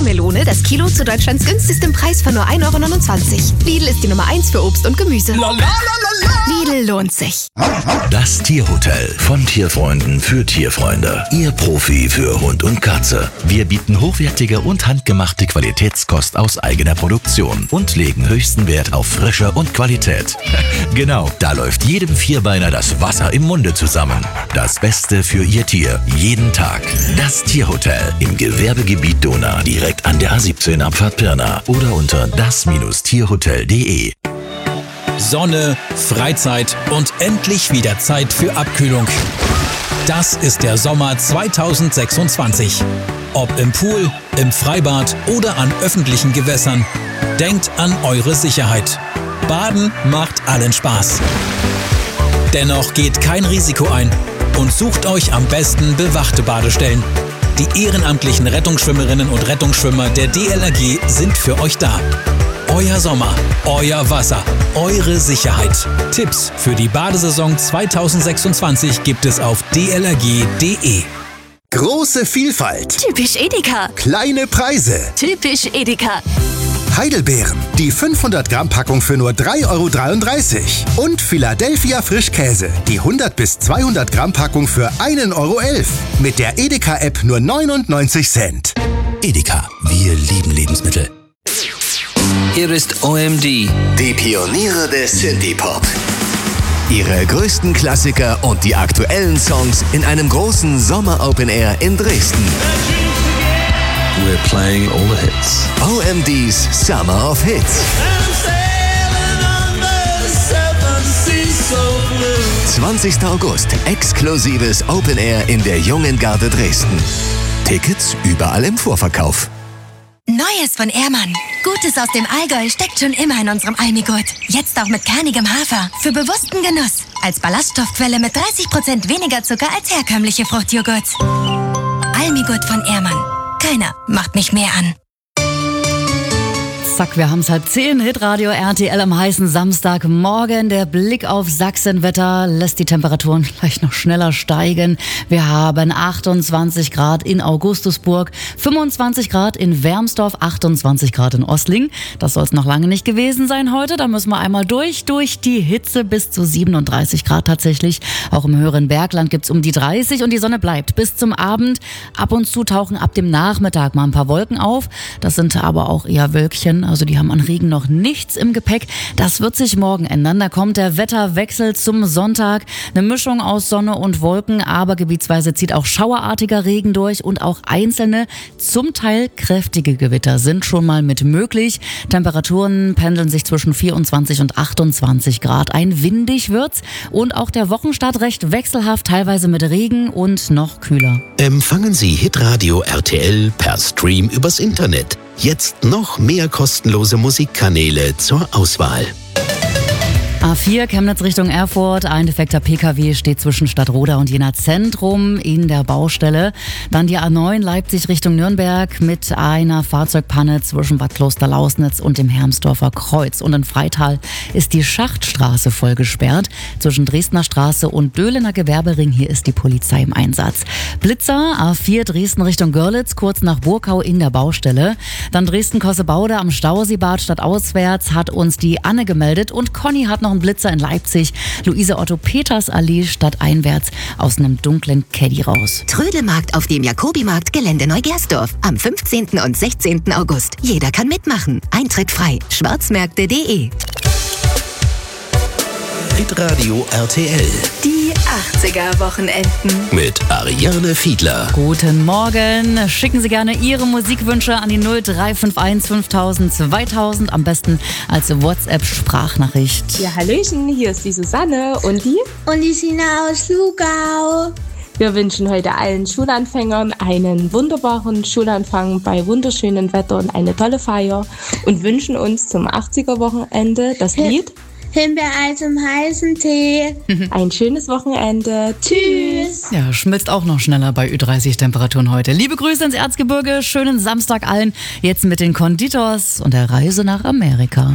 Wassermelone, das Kilo zu Deutschlands günstigstem Preis von nur 1,29 €. Lidl ist die Nummer 1 für Obst und Gemüse. Lidl lohnt sich. Das Tierhotel von Tierfreunden für Tierfreunde. Ihr Profi für Hund und Katze. Wir bieten hochwertige und handgemachte Qualitätskost aus eigener Produktion und legen höchsten Wert auf Frische und Qualität. Genau, da läuft jedem Vierbeiner das Wasser im Munde zusammen. Das Beste für Ihr Tier, jeden Tag. Das Tierhotel im Gewerbegebiet Donau, direkt an der A17 Abfahrt Pirna oder unter das-tierhotel.de. Sonne, Freizeit und endlich wieder Zeit für Abkühlung. Das ist der Sommer 2026. Ob im Pool, im Freibad oder an öffentlichen Gewässern. Denkt an eure Sicherheit. Baden macht allen Spaß. Dennoch geht kein Risiko ein und sucht euch am besten bewachte Badestellen. Die ehrenamtlichen Rettungsschwimmerinnen und Rettungsschwimmer der DLRG sind für euch da. Euer Sommer, euer Wasser, eure Sicherheit. Tipps für die Badesaison 2026 gibt es auf dlrg.de. Große Vielfalt. Typisch Edeka. Kleine Preise. Typisch Edeka. Heidelbeeren. Die 500 Gramm Packung für nur 3,33 € Und Philadelphia Frischkäse. Die 100 bis 200 Gramm Packung für 1,11 €. Mit der Edeka-App nur 99 Cent. Edeka, wir lieben Lebensmittel. Hier ist OMD. Die Pioniere des Synthie-Pop. Ihre größten Klassiker und die aktuellen Songs in einem großen Sommer-Open-Air in Dresden. We're playing all the hits. OMD's Summer of Hits. 20. August, exklusives Open Air in der Jungen Garde Dresden. Tickets überall im Vorverkauf. Neues von Ehrmann. Gutes aus dem Allgäu steckt schon immer in unserem Almigurt. Jetzt auch mit kernigem Hafer. Für bewussten Genuss. Als Ballaststoffquelle mit 30% weniger Zucker als herkömmliche Fruchtjoghurt. Almigurt von Ehrmann. Keiner macht mich mehr an. Zack, wir haben es 9:30, Hitradio RTL am heißen Samstagmorgen. Der Blick auf Sachsenwetter lässt die Temperaturen gleich noch schneller steigen. Wir haben 28 Grad in Augustusburg, 25 Grad in Wermsdorf, 28 Grad in Ossling. Das soll es noch lange nicht gewesen sein heute. Da müssen wir einmal durch die Hitze bis zu 37 Grad tatsächlich. Auch im höheren Bergland gibt's um die 30 und die Sonne bleibt bis zum Abend. Ab und zu tauchen ab dem Nachmittag mal ein paar Wolken auf. Das sind aber auch eher Wölkchen. Also die haben an Regen noch nichts im Gepäck. Das wird sich morgen ändern. Da kommt der Wetterwechsel zum Sonntag. Eine Mischung aus Sonne und Wolken, aber gebietsweise zieht auch schauerartiger Regen durch und auch einzelne, zum Teil kräftige Gewitter sind schon mal mit möglich. Temperaturen pendeln sich zwischen 24 und 28 Grad ein. Windig wird's und auch der Wochenstart recht wechselhaft, teilweise mit Regen und noch kühler. Empfangen Sie Hitradio RTL per Stream übers Internet. Jetzt noch mehr kostenlose Musikkanäle zur Auswahl. A4 Chemnitz Richtung Erfurt, ein defekter PKW steht zwischen Stadtroda und Jena Zentrum in der Baustelle. Dann die A9 Leipzig Richtung Nürnberg mit einer Fahrzeugpanne zwischen Bad Klosterlausnitz und dem Hermsdorfer Kreuz. Und in Freital ist die Schachtstraße voll gesperrt. Zwischen Dresdner Straße und Döhlener Gewerbering, hier ist die Polizei im Einsatz. Blitzer, A4 Dresden Richtung Görlitz, kurz nach Burkau in der Baustelle. Dann Dresden-Kossebaude am Stauseebad stadtauswärts hat uns die Anne gemeldet und Conny hat noch einen Blitzer in Leipzig. Luise Otto Peters Allee stadteinwärts aus einem dunklen Caddy raus. Trödelmarkt auf dem Jakobimarkt Gelände Neugersdorf. Am 15. und 16. August. Jeder kann mitmachen. Eintritt frei. Schwarzmärkte.de. Hitradio RTL Die 80er-Wochenenden. mit Ariane Fiedler. Guten Morgen. Schicken Sie gerne Ihre Musikwünsche an die 0351 5000 2000. Am besten als WhatsApp-Sprachnachricht. Ja, hallöchen, hier ist die Susanne und die? Und die Sina aus Lugau. Wir wünschen heute allen Schulanfängern einen wunderbaren Schulanfang bei wunderschönem Wetter und eine tolle Feier und wünschen uns zum 80er-Wochenende das Lied Himbeereis im heißen Tee. ein schönes Wochenende. Tschüss! Ja, schmilzt auch noch schneller bei Ü30-Temperaturen heute. Liebe Grüße ins Erzgebirge, schönen Samstag allen. Jetzt mit den Konditors und der Reise nach Amerika.